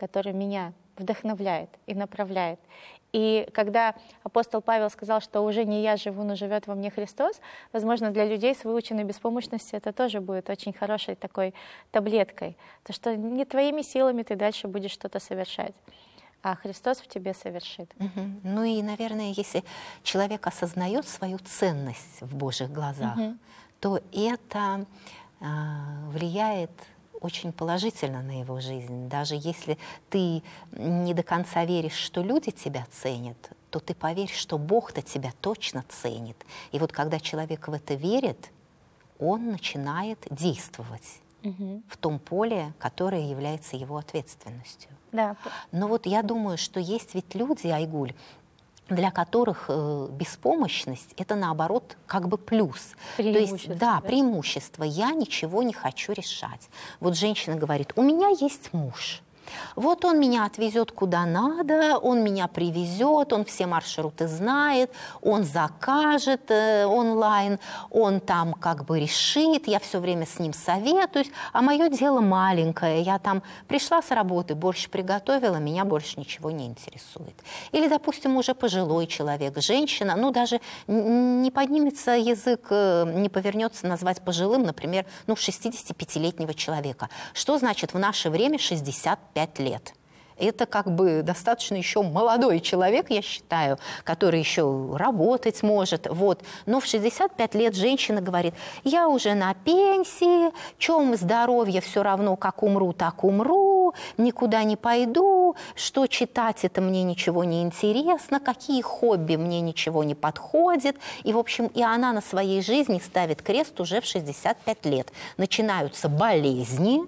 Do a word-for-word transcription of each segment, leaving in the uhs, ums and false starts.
который меня вдохновляет и направляет. И когда апостол Павел сказал, что уже не я живу, но живет во мне Христос, возможно, для людей с выученной беспомощностью это тоже будет очень хорошей такой таблеткой. То, что не твоими силами ты дальше будешь что-то совершать, а Христос в тебе совершит. Угу. Ну и, наверное, если человек осознает свою ценность в Божьих глазах, угу. то это э, влияет очень положительно на его жизнь. Даже если ты не до конца веришь, что люди тебя ценят, то ты поверь, что Бог-то тебя точно ценит. И вот когда человек в это верит, он начинает действовать угу. в том поле, которое является его ответственностью. Да. Но вот я думаю, что есть ведь люди, Айгуль, для которых э, беспомощность — это, наоборот, как бы плюс. То есть, да, да, преимущество. Я ничего не хочу решать. Вот женщина говорит, у меня есть муж. Вот он меня отвезет куда надо, он меня привезет, он все маршруты знает, он закажет э, онлайн, он там как бы решит, я все время с ним советуюсь, а мое дело маленькое, я там пришла с работы, борщ приготовила, меня больше ничего не интересует. Или, допустим, уже пожилой человек, женщина, ну даже не поднимется язык, не повернется назвать пожилым, например, ну шестидесятипятилетнего человека. Что значит в наше время шестьдесят пять лет? Это как бы достаточно еще молодой человек, я считаю, который еще работать может. Вот. Но в шестьдесят пять лет женщина говорит, я уже на пенсии, чем здоровье, все равно, как умру, так умру, никуда не пойду, что читать, это мне ничего не интересно, какие хобби мне ничего не подходит. И, в общем, и она на своей жизни ставит крест уже в шестьдесят пять лет. Начинаются болезни,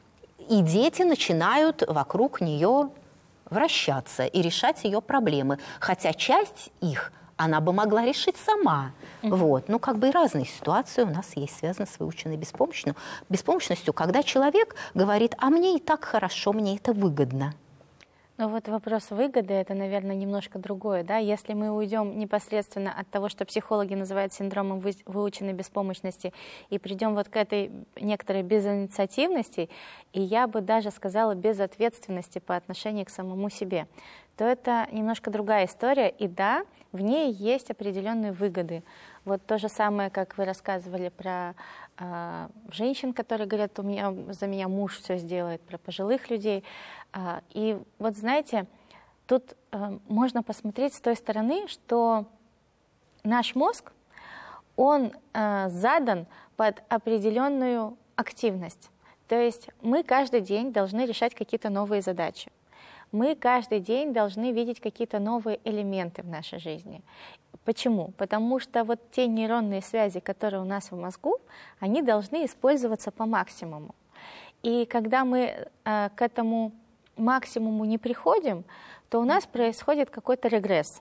и дети начинают вокруг нее вращаться и решать ее проблемы. Хотя часть их она бы могла решить сама. Mm-hmm. Вот. Ну, как бы и разные ситуации у нас есть, связаны с выученной беспомощностью. Беспомощностью, когда человек говорит, а мне и так хорошо, мне это выгодно. Ну вот вопрос выгоды, это, наверное, немножко другое, да, если мы уйдем непосредственно от того, что психологи называют синдромом вы, выученной беспомощности, и придем вот к этой некоторой безинициативности, и я бы даже сказала безответственности по отношению к самому себе, то это немножко другая история, и да, в ней есть определенные выгоды. Вот то же самое, как вы рассказывали про э, женщин, которые говорят, у меня, за меня муж все сделает, про пожилых людей. Э, и вот знаете, тут э, можно посмотреть с той стороны, что наш мозг, он э, задан под определенную активность. То есть мы каждый день должны решать какие-то новые задачи. Мы каждый день должны видеть какие-то новые элементы в нашей жизни. Почему? Потому что вот те нейронные связи, которые у нас в мозгу, они должны использоваться по максимуму. И когда мы э, к этому максимуму не приходим, то у нас происходит какой-то регресс.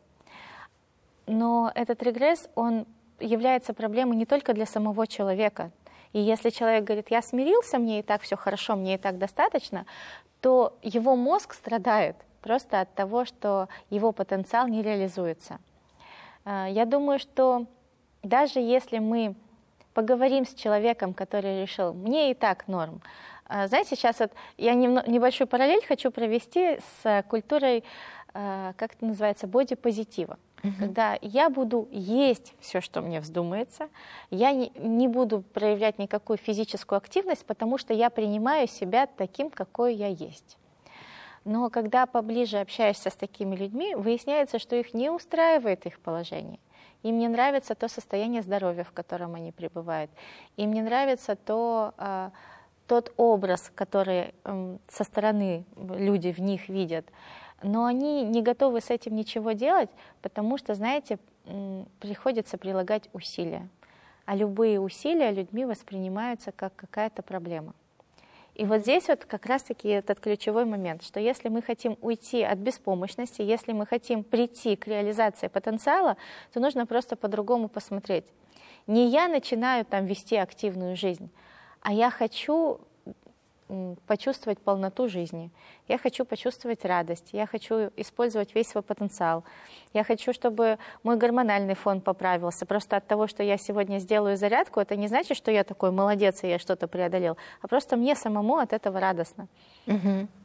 Но этот регресс, он является проблемой не только для самого человека. И если человек говорит, я смирился, мне и так все хорошо, мне и так достаточно, то его мозг страдает просто от того, что его потенциал не реализуется. Я думаю, что даже если мы поговорим с человеком, который решил, мне и так норм. Знаете, сейчас вот я небольшую параллель хочу провести с культурой, как это называется, бодипозитива. Угу. Когда я буду есть все, что мне вздумается, я не, не буду проявлять никакую физическую активность, потому что я принимаю себя таким, какой я есть. Но когда поближе общаешься с такими людьми, выясняется, что их не устраивает их положение. Им не нравится то состояние здоровья, в котором они пребывают. Им не нравится то, э, тот образ, который э, со стороны люди в них видят. Но они не готовы с этим ничего делать, потому что, знаете, приходится прилагать усилия. А любые усилия людьми воспринимаются как какая-то проблема. И вот здесь вот как раз-таки этот ключевой момент, что если мы хотим уйти от беспомощности, если мы хотим прийти к реализации потенциала, то нужно просто по-другому посмотреть. Не я начинаю там вести активную жизнь, а я хочу почувствовать полноту жизни, я хочу почувствовать радость, я хочу использовать весь свой потенциал, я хочу, чтобы мой гормональный фон поправился. Просто от того, что я сегодня сделаю зарядку, это не значит, что я такой молодец, и я что-то преодолел, а просто мне самому от этого радостно. Угу.